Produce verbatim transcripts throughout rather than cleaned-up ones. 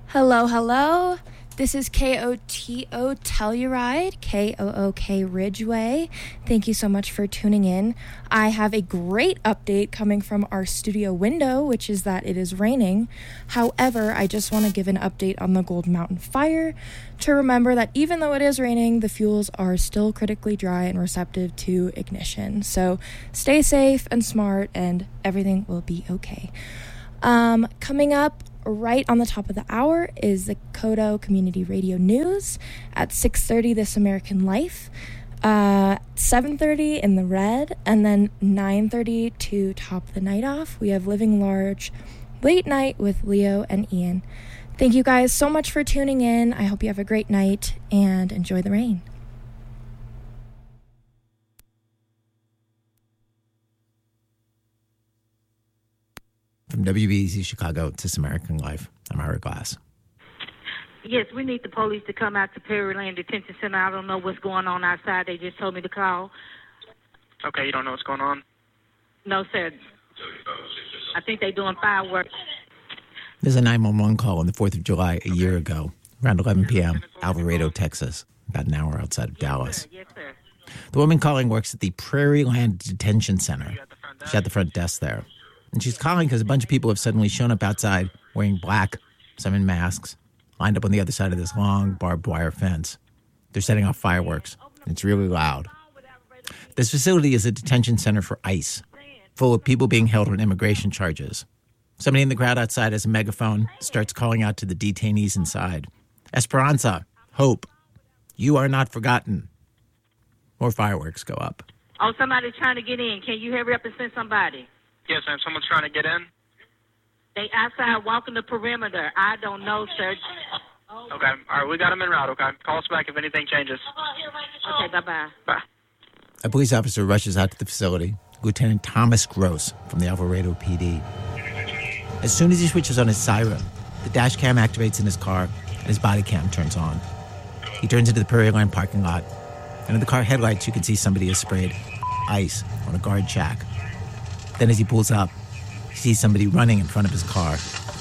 Hello, hello. This is K O T O Telluride, K O O K Ridgeway. Thank you so much for tuning in. I have a great update coming from our studio window, which is that it is raining. However, I just want to give an update on the Gold Mountain fire to remember that even though it is raining, the fuels are still critically dry and receptive to ignition. So stay safe and smart and everything will be okay. Um, coming up, right on the top of the hour is the Kodo Community Radio News. At six thirty, This American Life. Uh, seven thirty in the Red. And then nine thirty to top the night off, we have Living Large Late Night with Leo and Ian. Thank you guys so much for tuning in. I hope you have a great night and enjoy the rain. From W B E Z Chicago, This American Life, I'm Ira Glass. Yes, we need the police to come out to Pearland Detention Center. I don't know what's going on outside. They just told me to call. Okay, you don't know what's going on? No, sir. I think they're doing fireworks. There's a nine one one call on the fourth of July a year ago, around eleven p.m., Alvarado, Texas, about an hour outside of Dallas. Yes, sir. The woman calling works at the Prairie Land Detention Center. She's at the front desk there. And she's calling because a bunch of people have suddenly shown up outside wearing black, some in masks, lined up on the other side of this long barbed wire fence. They're setting off fireworks. It's really loud. This facility is a detention center for ICE, full of people being held on immigration charges. Somebody in the crowd outside has a megaphone, starts calling out to the detainees inside. Esperanza, hope, you are not forgotten. More fireworks go up. Oh, somebody's trying to get in. Can you hurry up and send somebody? Yes, ma'am. Someone's trying to get in. They outside walking the perimeter. I don't know, sir. Okay. All right, we got them en route, okay? Call us back if anything changes. Okay, bye-bye. Bye. A police officer rushes out to the facility, Lieutenant Thomas Gross from the Alvarado P D. As soon as he switches on his siren, the dash cam activates in his car and his body cam turns on. He turns into the Prairie Line parking lot, and in the car headlights you can see somebody has sprayed ice on a guard shack. Then as he pulls up, he sees somebody running in front of his car.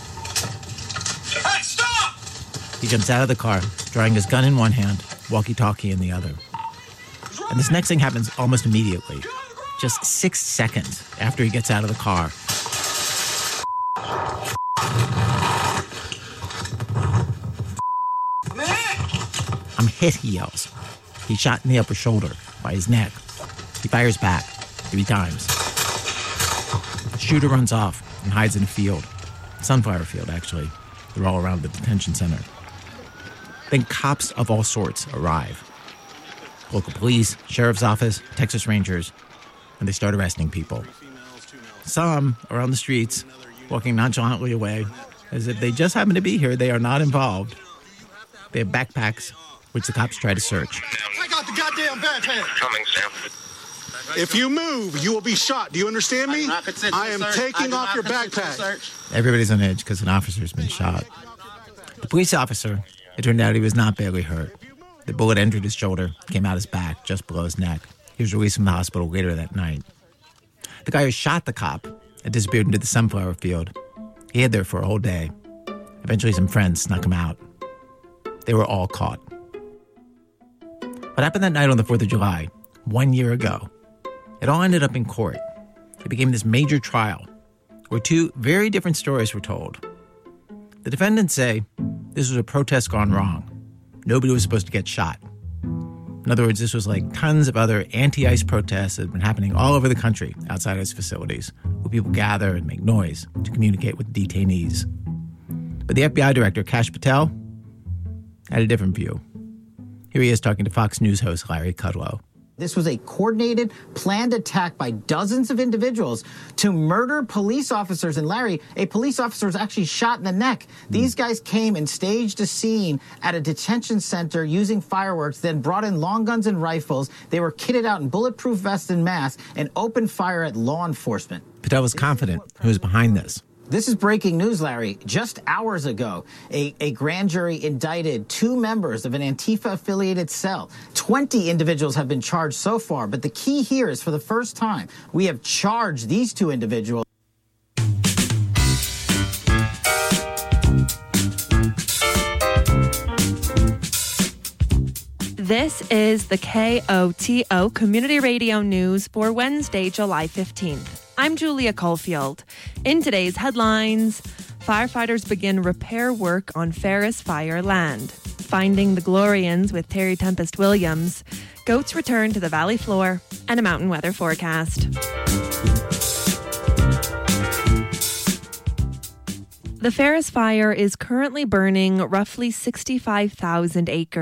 Hey, stop! He jumps out of the car, drawing his gun in one hand, walkie-talkie in the other. And this next thing happens almost immediately, just six seconds after he gets out of the car. I'm hit, he yells. He's shot in the upper shoulder, by his neck. He fires back, three times. The shooter runs off and hides in a field. Sunflower field, actually. They're all around the detention center. Then cops of all sorts arrive. Local police, sheriff's office, Texas Rangers, and they start arresting people. Some are on the streets, walking nonchalantly away, as if they just happen to be here. They are not involved. They have backpacks, which the cops try to search. I got the goddamn backpack. Coming, Sam. If you move, you will be shot. Do you understand me? I, I am taking off your backpack. Everybody's on edge because an officer's been shot. The police officer, it turned out he was not badly hurt. The bullet entered his shoulder, came out his back, just below his neck. He was released from the hospital later that night. The guy who shot the cop had disappeared into the sunflower field. He hid there for a whole day. Eventually some friends snuck him out. They were all caught. What happened that night on the fourth of July, one year ago, it all ended up in court. It became this major trial where two very different stories were told. The defendants say this was a protest gone wrong. Nobody was supposed to get shot. In other words, this was like tons of other anti-ICE protests that had been happening all over the country outside ICE facilities, where people gather and make noise to communicate with detainees. But the F B I director, Kash Patel, had a different view. Here he is talking to Fox News host Larry Kudlow. This was a coordinated, planned attack by dozens of individuals to murder police officers. And Larry, a police officer was actually shot in the neck. These guys came and staged a scene at a detention center using fireworks, then brought in long guns and rifles. They were kitted out in bulletproof vests and masks and opened fire at law enforcement. Patel was confident who was behind this. This is breaking news, Larry. Just hours ago, a, a grand jury indicted two members of an Antifa-affiliated cell. Twenty individuals have been charged so far, but the key here is for the first time, we have charged these two individuals. This is the K O T O Community Radio News for Wednesday, July fifteenth. I'm Julia Caulfield. In today's headlines, firefighters begin repair work on Ferris Fire land. Finding the Glorians with Terry Tempest Williams. Goats return to the valley floor, and a mountain weather forecast. The Ferris Fire is currently burning roughly sixty-five thousand acres.